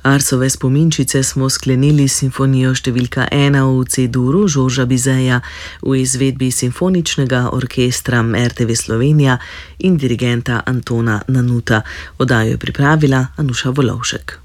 Arsove spominčice smo sklenili s simfonijo številka 1 v C-duru Žorža Bizeja v izvedbi Simfoničnega orkestra RTV Slovenija in dirigenta Antona Nanuta. Oddajo je pripravila Anuša Volovšek.